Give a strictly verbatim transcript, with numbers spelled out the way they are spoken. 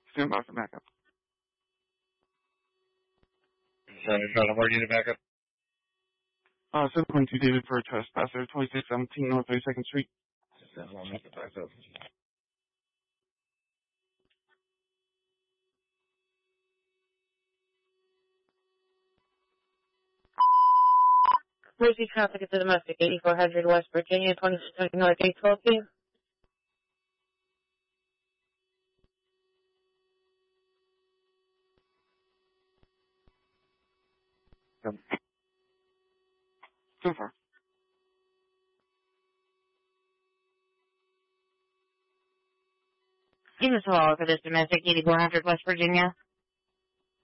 Stand by for backup. Sorry, Charlotte, where do you need backup? Uh, seven point two David for a trespasser, twenty-six seventeen North thirty-second Street. Seven one, make the backup. Emergency traffic at the domestic, eighty-four hundred West Virginia, twenty-six twenty North, eight twelve P. So far. Give us a call for this domestic, eighty-four hundred West Virginia.